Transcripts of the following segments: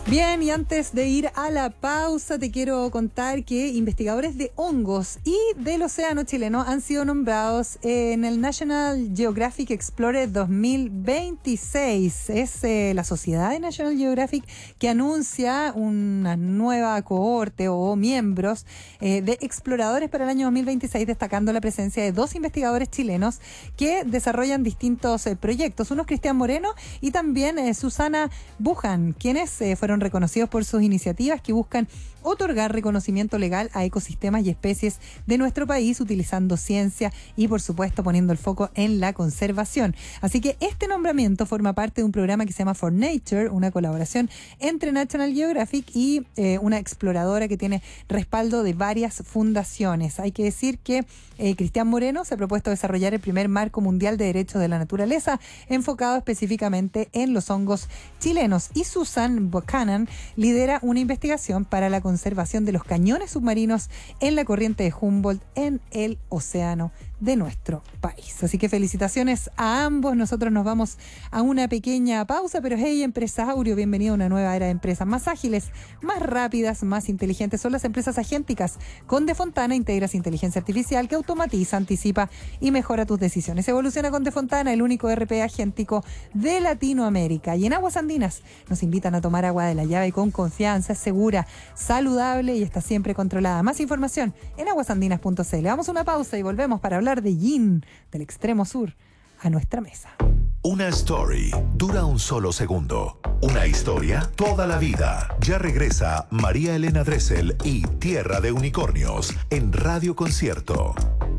Bien, y antes de ir a la pausa, te quiero contar que investigadores de hongos y del océano chileno han sido nombrados en el National Geographic Explorer 2026. Es la sociedad de National Geographic que anuncia una nueva cohorte o miembros de exploradores para el año 2026, destacando la presencia de 2 investigadores chilenos que desarrollan distintos proyectos. Uno es Cristian Moreno y también Susana Bujan, quienes fueron reconocidos por sus iniciativas que buscan otorgar reconocimiento legal a ecosistemas y especies de nuestro país utilizando ciencia y, por supuesto, poniendo el foco en la conservación. Así que este nombramiento forma parte de un programa que se llama For Nature, una colaboración entre National Geographic y una exploradora que tiene respaldo de varias fundaciones. Hay que decir que Cristian Moreno se ha propuesto desarrollar el primer marco mundial de derechos de la naturaleza, enfocado específicamente en los hongos chilenos, y Susan Buchanan lidera una investigación para la conservación de los cañones submarinos en la corriente de Humboldt en el océano de nuestro país. Así que felicitaciones a ambos. Nosotros nos vamos a una pequeña pausa, pero hey, empresario, bienvenido a una nueva era de empresas más ágiles, más rápidas, más inteligentes. Son las empresas agénticas. Con Defontana integras inteligencia artificial que automatiza, anticipa y mejora tus decisiones. Evoluciona con Defontana, el único ERP agéntico de Latinoamérica. Y en Aguas Andinas nos invitan a tomar agua de la llave con confianza, es segura, saludable y está siempre controlada. Más información en aguasandinas.cl. Vamos a una pausa y volvemos para hablar de gin del extremo sur a nuestra mesa. Una story dura un solo segundo. Una historia toda la vida. Ya regresa María Elena Dressel y Tierra de Unicornios en Radio Concierto.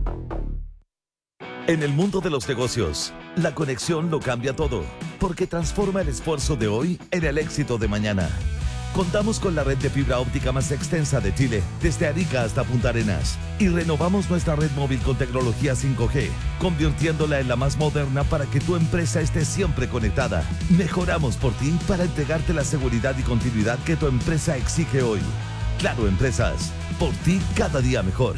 En el mundo de los negocios, la conexión lo cambia todo, porque transforma el esfuerzo de hoy en el éxito de mañana. Contamos con la red de fibra óptica más extensa de Chile, desde Arica hasta Punta Arenas. Y renovamos nuestra red móvil con tecnología 5G, convirtiéndola en la más moderna para que tu empresa esté siempre conectada. Mejoramos por ti para entregarte la seguridad y continuidad que tu empresa exige hoy. Claro Empresas, por ti cada día mejor.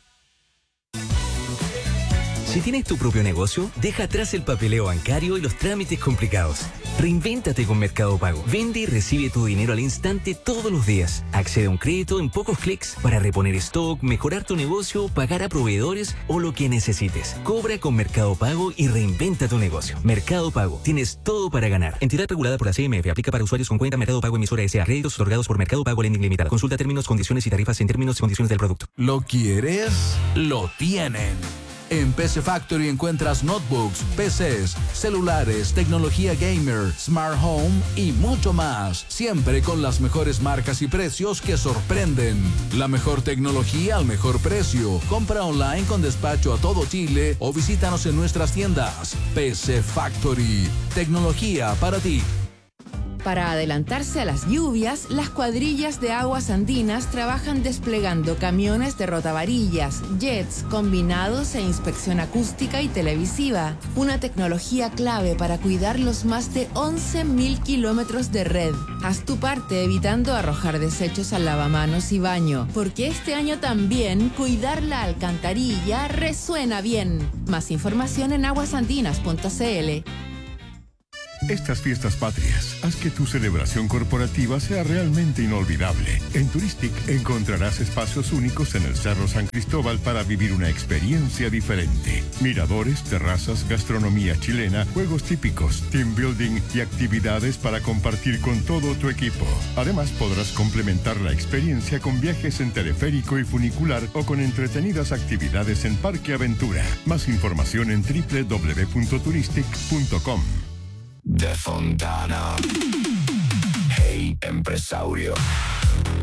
Si tienes tu propio negocio, deja atrás el papeleo bancario y los trámites complicados. Reinvéntate con Mercado Pago. Vende y recibe tu dinero al instante todos los días. Accede a un crédito en pocos clics para reponer stock, mejorar tu negocio, pagar a proveedores o lo que necesites. Cobra con Mercado Pago y reinventa tu negocio. Mercado Pago. Tienes todo para ganar. Entidad regulada por la CMF. Aplica para usuarios con cuenta Mercado Pago emisora S.A. Créditos otorgados por Mercado Pago Lending Limitada. Consulta términos, condiciones y tarifas en términos y condiciones del producto. ¿Lo quieres? Lo tienen. En PC Factory encuentras notebooks, PCs, celulares, tecnología gamer, smart home y mucho más. Siempre con las mejores marcas y precios que sorprenden. La mejor tecnología al mejor precio. Compra online con despacho a todo Chile o visítanos en nuestras tiendas. PC Factory. Tecnología para ti. Para adelantarse a las lluvias, las cuadrillas de Aguas Andinas trabajan desplegando camiones de rotavarillas, jets, combinados e inspección acústica y televisiva. Una tecnología clave para cuidar los más de 11.000 kilómetros de red. Haz tu parte evitando arrojar desechos al lavamanos y baño, porque este año también cuidar la alcantarilla resuena bien. Más información en aguasandinas.cl. Estas fiestas patrias, haz que tu celebración corporativa sea realmente inolvidable. En Turistic encontrarás espacios únicos en el Cerro San Cristóbal para vivir una experiencia diferente. Miradores, terrazas, gastronomía chilena, juegos típicos, team building y actividades para compartir con todo tu equipo. Además, podrás complementar la experiencia con viajes en teleférico y funicular o con entretenidas actividades en Parque Aventura. Más información en www.turistic.com. Defontana. Hey, empresario.